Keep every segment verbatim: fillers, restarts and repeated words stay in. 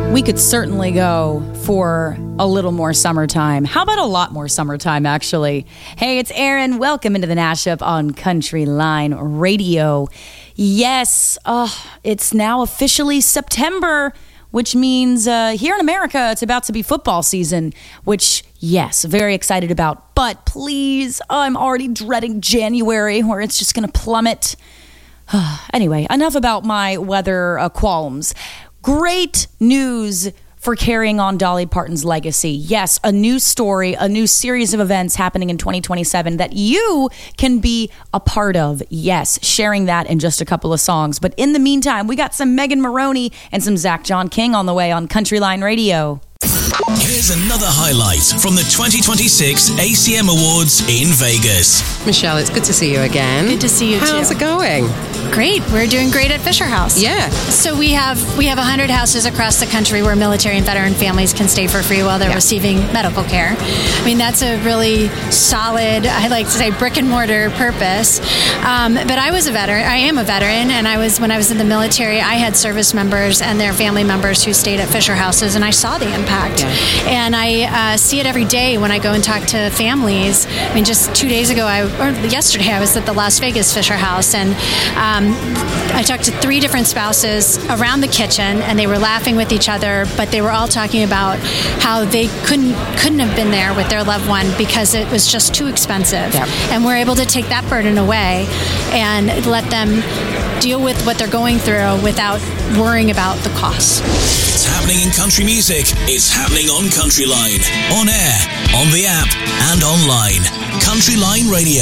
We could certainly go for a little more summertime. How about a lot more summertime, actually? Hey, it's Erin. Welcome into the Mashup on Country Line Radio. Yes, uh, it's now officially September, which means uh, here in America, it's about to be football season, which, yes, very excited about. But please, I'm already dreading January, where it's just going to plummet. Anyway, enough about my weather uh, qualms. Great news for carrying on Dolly Parton's legacy. Yes, a new story, a new series of events happening in twenty twenty-seven that you can be a part of. Yes, sharing that in just a couple of songs. But in the meantime, we got some Megan Moroney and some Zach John King on the way on Country Line Radio. Here's another highlight from the twenty twenty-six A C M Awards in Vegas. Michelle, it's good to see you again. Good to see you too. How's it going? Great. We're doing great at Fisher House. Yeah. So we have we have one hundred houses across the country where military and veteran families can stay for free while they're yeah. receiving medical care. I mean, that's a really solid, I like to say, brick and mortar purpose. Um, but I was a veteran. I am a veteran, and I was when I was in the military, I had service members and their family members who stayed at Fisher Houses, and I saw the impact. Yeah. And I uh, see it every day when I go and talk to families. I mean, just two days ago, I or yesterday, I was at the Las Vegas Fisher House, and um, I talked to three different spouses around the kitchen, and they were laughing with each other, but they were all talking about how they couldn't couldn't have been there with their loved one because it was just too expensive. Yep. And we're able to take that burden away and let them deal with what they're going through without worrying about the costs. It's happening in country music. It's happening on Country Line. On air, on the app, and online. Country Line Radio.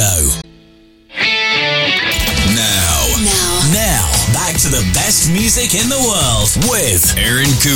Now. Now. Now, back to the best music in the world with Erin Cooper.